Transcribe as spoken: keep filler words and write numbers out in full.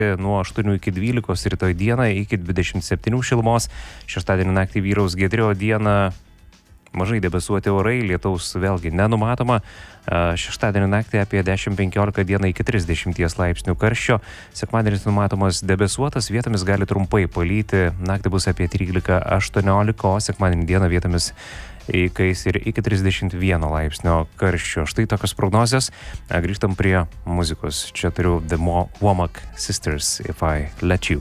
nuo aštuonių iki dvylikos, rytoj dieną iki dvidešimt septynių šilumos. Šeštadienį naktį vyraus giedri, o dieną mažai debesuoti orai, lietaus vėlgi nenumatoma. Šeštadienį naktį apie dešimt penkiolika, dieną iki trisdešimties laipsnių karščio. Sekmadienis numatomas debesuotas, vietomis gali trumpai palyti, naktį bus apie trylika aštuoniolika, o sekmadienį dieną vietomis įkais ir iki trisdešimt vieno laipsnio karščio. Štai tokios prognozės. Grįžtam prie muzikos. Čia turiu The Womack Sisters, If I Let You.